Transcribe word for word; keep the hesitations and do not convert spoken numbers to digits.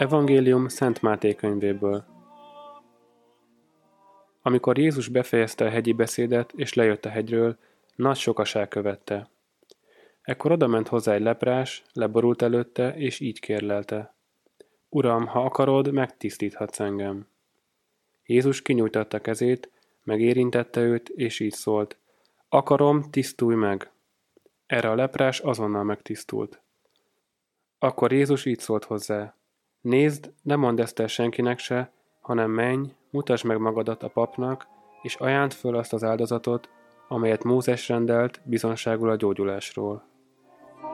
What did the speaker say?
Evangélium Szent Máté könyvéből. Amikor Jézus befejezte a hegyi beszédet, és lejött a hegyről, nagy sokaság követte. Ekkor odament hozzá egy leprás, leborult előtte, és így kérlelte: Uram, ha akarod, megtisztíthatsz engem. Jézus kinyújtotta kezét, megérintette őt, és így szólt: Akarom, tisztulj meg! Erre a leprás azonnal megtisztult. Akkor Jézus így szólt hozzá: Nézd, ne mondd ezt el senkinek se, hanem menj, mutasd meg magadat a papnak, és ajánd föl azt az áldozatot, amelyet Mózes rendelt bizonságul a gyógyulásról.